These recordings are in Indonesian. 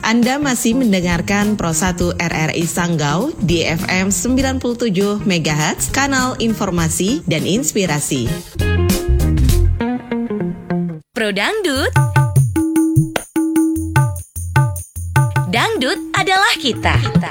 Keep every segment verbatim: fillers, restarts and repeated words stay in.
Anda masih mendengarkan Pro satu R R I Sanggau di F M sembilan puluh tujuh megahertz, kanal informasi dan inspirasi. Pro Dangdut. Dangdut adalah kita. kita.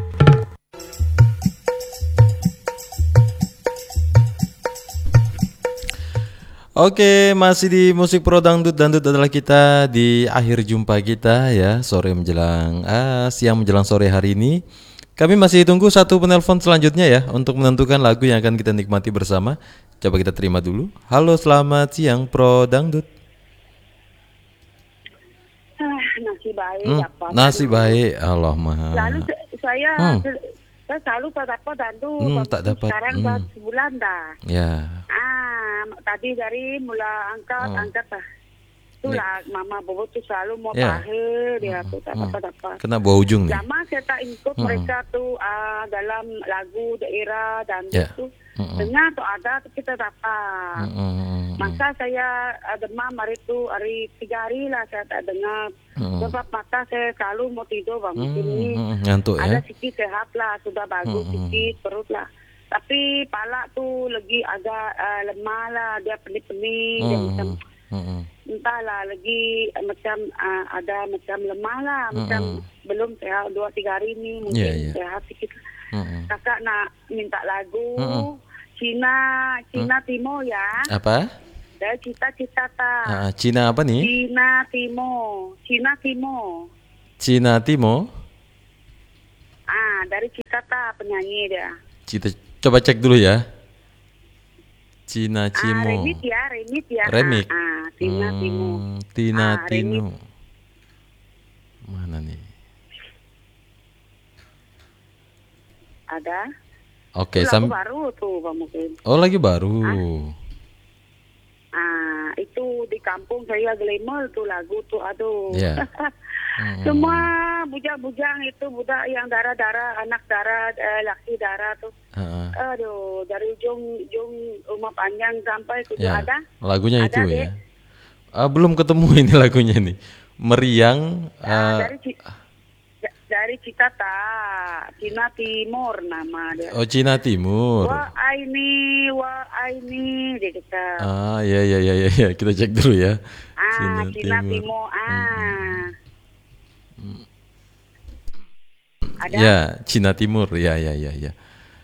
Oke, masih di musik Pro Dangdut. Dangdut adalah kita di akhir jumpa kita ya, sore menjelang ah, siang menjelang sore hari ini. Kami masih tunggu satu penelpon selanjutnya ya untuk menentukan lagu yang akan kita nikmati bersama. Coba kita terima dulu. Halo, selamat siang Pro Dangdut. Ah, nasi baik Hmm, apa? nasi baik, Allah maha. Lalu saya Hmm. saya selalu tak dapat dangdut. Hmm, Waktu tak dapat. Sekarang Hmm. dah sebulan dah. Ya. Ah, tadi dari mula angkat Hmm. angkat dah. Itulah Mama Bobo tuh selalu mau Ya. tahir dia tuh tak Hmm. dapat dapat. Kena bawah ujung nih. Lama saya tak ikut Hmm. mereka tuh ah, dalam lagu daerah dan Ya. itu Hmm. dengar tuh ada tuh kita dapat. Hmm. Masa saya uh, demam hari itu hari tiga hari lah saya tak dengar. Hmm. Sebab mata saya selalu mau tidur bang. Hmm. Ini Hmm. Ngantuk ada ya. sikit sehat lah, sudah bagus Hmm. sikit perut lah. Tapi pala tuh lagi agak uh, lemah lah, dia pening-pening, dia Hmm. macam Hmm. entahlah lagi uh, macam uh, ada macam lemah lah, macam Hmm. belum sehat dua tiga hari ini mungkin Yeah, yeah. sehat sikit. Hmm. Kakak nak minta lagu Hmm. Cina Cina Timur ya. Apa? Dari cita-cita tak. Ah, Cina apa nih? Cina Timur, Cina Timur. Cina Timo. Ah, dari Citata penyanyi dia. Cita, coba cek dulu ya. Cina Ah, Cimo. remix ya, remix ya. Remix. Ah, ah, Cina Hmm, Timur. Tina Ah, Tino. Mana nih? Ada. Oke, Itu lagu sam. baru tuh, Bang Mungkin. Oh, lagi baru. Ah, itu di kampung saya Glamour tuh lagu tuh, aduh. Ya. Hmm. Semua bujang-bujang itu budak yang darah-darah, anak darah, eh, laki darah tuh. Ah, Aduh, dari ujung ujung rumah panjang sampai ke ya. ada. Lagunya Ada, itu Dek. ya. Ah, belum ketemu ini lagunya nih. Meriang. Ah, ah, dari Ci- da- dari Citata, Cina Timur nama dia. oh, Cina Timur. Wah ini, wah ini dia dekat. Ah, ya ya ya ya ya. Kita cek dulu ya. Ah, Cina Timur. Ah. Ada, Ya, Cina Timur. Ya ya ya ya.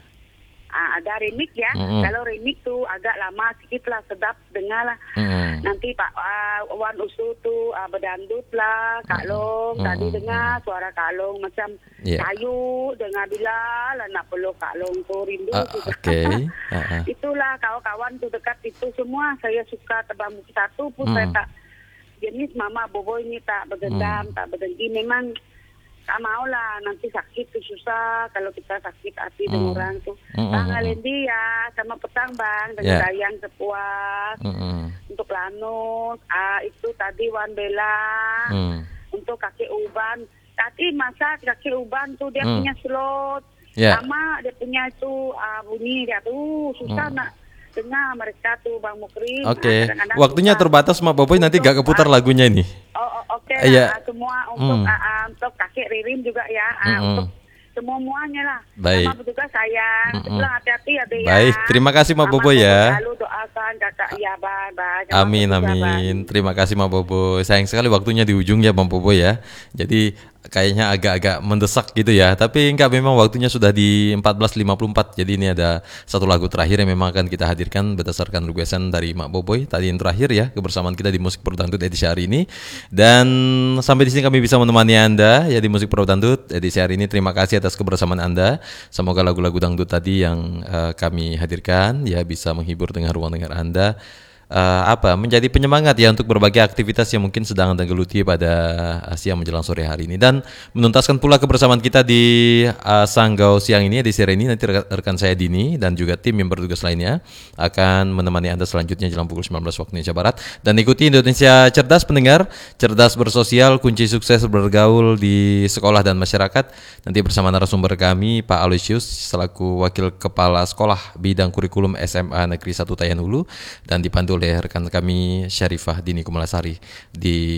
ah, ada remix ya. Mm-mm. Kalau remix tuh agak lama sedikit lah, sedap dengar lah. Hmm. Nanti Pak ah, Wan Usu tuh ah, berdangdut lah, Kak Long. Mm-mm. Tadi dengar suara Kak Long macam Yeah. kayu, dengar bila lah nak peluk Kak Long tuh rindu. Ah, gitu. oke. Ah, ah. Itulah kawan-kawan tuh dekat itu semua saya suka tebang bukit satu pun Hmm. saya tak jenis Mama Bobo ini tak bergendam, Hmm. tak berdengki. Memang tak mau lah nanti sakit tuh susah kalau kita sakit hati dengan Hmm. orang tuh. Hmm, Bang hmm, Alendi ya sama petang bang dengan Ya. dayang sepuas. Mm-mm. Untuk Lanus, ah, itu tadi Wan Bella, Hmm. untuk kaki uban. Tadi masa kaki uban tuh dia Hmm. punya slot, Ya. sama dia punya itu ah, bunyi dia tuh susah Hmm. nak dengar mereka tuh Bang Mukrim. Oke. Ah, kadang-kadang Waktunya susah. terbatas, Mak Boboy, nanti Untuk, gak keputar ah, lagunya ini. Oh, oh, oke Iya. lah, ah, semua untuk Hmm. ah, ah, untuk kakek Ririn juga ya, ah, Mm-mm. untuk semua muanya lah. Baik. Sama juga sayang, Mm-mm. sebelah hati-hati ya deh ya. Baik, terima kasih, Mak Mama Boboy ya. Selalu doakan kakak ya bye bye. Sama Amin juga, bye. amin. Terima kasih Mak Boboy. Sayang sekali waktunya di ujung ya Mak Boboy ya. Jadi kayaknya agak-agak mendesak gitu ya. Tapi enggak, memang waktunya sudah di empat belas lima puluh empat. Jadi ini ada satu lagu terakhir yang memang akan kita hadirkan berdasarkan requestan dari Mak Boboy. Tadi yang terakhir ya kebersamaan kita di Musik Pro Dangdut edisi hari ini. Dan sampai di sini kami bisa menemani Anda ya di Musik Pro Dangdut edisi hari ini. Terima kasih atas kebersamaan Anda. Semoga lagu-lagu dangdut tadi yang eh, kami hadirkan ya bisa menghibur dengar ruang dengar Anda. Uh, apa menjadi penyemangat ya untuk berbagai aktivitas yang mungkin sedang Anda geluti pada uh, siang menjelang sore hari ini, dan menuntaskan pula kebersamaan kita di uh, Sanggau siang ini di sore ini. Nanti rekan, rekan saya Dini dan juga tim yang bertugas lainnya akan menemani Anda selanjutnya jelang pukul sembilan belas waktu Indonesia Barat. Dan ikuti Indonesia Cerdas pendengar, cerdas bersosial, kunci sukses bergaul di sekolah dan masyarakat. Nanti bersama narasumber kami Pak Aloysius selaku Wakil Kepala Sekolah Bidang Kurikulum S M A Negeri satu Tayan Hulu, dan dipandu oleh rekan kami Syarifah Dini Kumalasari di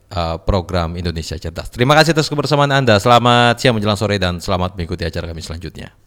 uh, program Indonesia Cerdas. Terima kasih atas kebersamaan Anda. Selamat siang menjelang sore dan selamat mengikuti acara kami selanjutnya.